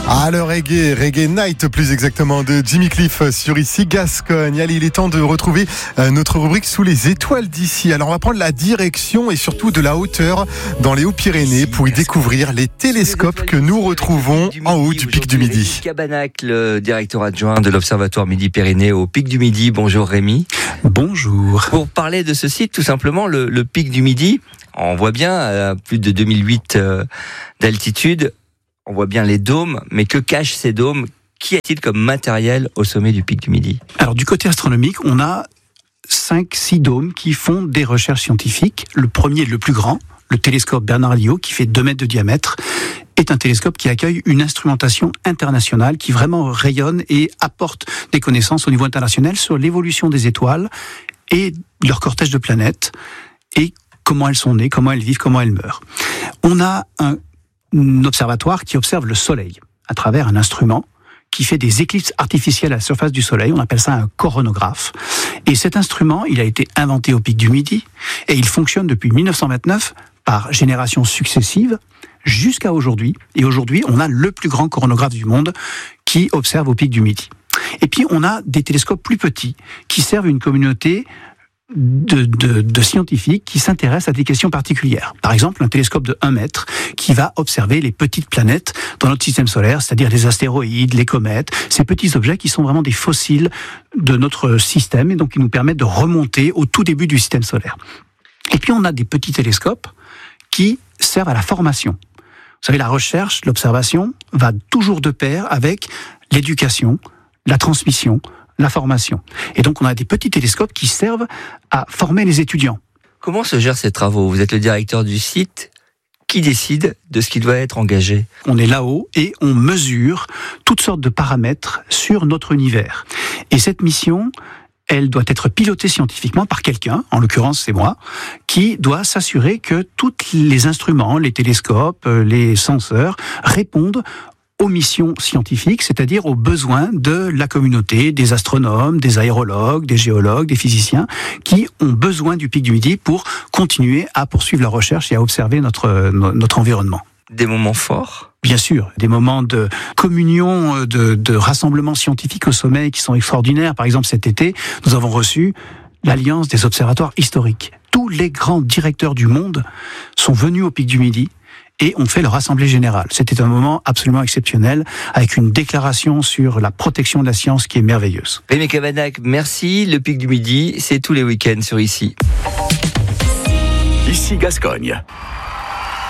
Ah, le reggae night plus exactement, de Jimmy Cliff sur Ici Gascogne. Allez, il est temps de retrouver notre rubrique sous les étoiles d'ici. Alors on va prendre la direction et surtout de la hauteur dans les Hauts-Pyrénées pour y découvrir les télescopes que nous retrouvons en haut du pic du Midi. Rémi Cabanac, le directeur adjoint de l'Observatoire Midi-Pyrénées au pic du Midi. Bonjour Rémi. Bonjour. Pour parler de ce site, tout simplement, le pic du Midi, on voit bien à plus de 2008 d'altitude, on voit bien les dômes, mais que cachent ces dômes? Qu'y a-t-il comme matériel au sommet du pic du Midi? Alors du côté astronomique, on a 5-6 dômes qui font des recherches scientifiques. Le premier, le plus grand, le télescope Bernard-Lyot, qui fait 2 mètres de diamètre, est un télescope qui accueille une instrumentation internationale qui vraiment rayonne et apporte des connaissances au niveau international sur l'évolution des étoiles et leur cortège de planètes et comment elles sont nées, comment elles vivent, comment elles meurent. On a un observatoire qui observe le Soleil à travers un instrument qui fait des éclipses artificielles à la surface du Soleil. On appelle ça un coronographe. Et cet instrument, il a été inventé au pic du Midi et il fonctionne depuis 1929 par générations successives jusqu'à aujourd'hui. Et aujourd'hui, on a le plus grand coronographe du monde qui observe au pic du Midi. Et puis, on a des télescopes plus petits qui servent une communauté de scientifiques qui s'intéressent à des questions particulières. Par exemple, un télescope de 1 mètre qui va observer les petites planètes dans notre système solaire, c'est-à-dire les astéroïdes, les comètes, ces petits objets qui sont vraiment des fossiles de notre système et donc qui nous permettent de remonter au tout début du système solaire. Et puis on a des petits télescopes qui servent à la formation. Vous savez, la recherche, l'observation va toujours de pair avec l'éducation, la transmission, la formation. Et donc on a des petits télescopes qui servent à former les étudiants. Comment se gèrent ces travaux? Vous êtes le directeur du site. Qui décide de ce qui doit être engagé? On est là-haut et on mesure toutes sortes de paramètres sur notre univers. Et cette mission, elle doit être pilotée scientifiquement par quelqu'un, en l'occurrence c'est moi, qui doit s'assurer que tous les instruments, les télescopes, les senseurs répondent aux missions scientifiques, c'est-à-dire aux besoins de la communauté, des astronomes, des aérologues, des géologues, des physiciens, qui ont besoin du pic du Midi pour continuer à poursuivre la recherche et à observer notre environnement. Des moments forts? Bien sûr, des moments de communion, de rassemblement scientifique au sommet qui sont extraordinaires. Par exemple, cet été, nous avons reçu l'Alliance des observatoires historiques. Tous les grands directeurs du monde sont venus au pic du Midi et ont fait leur assemblée générale. C'était un moment absolument exceptionnel, avec une déclaration sur la protection de la science qui est merveilleuse. Rémi Cabanac, merci. Le pic du Midi, c'est tous les week-ends sur Ici. Ici Gascogne.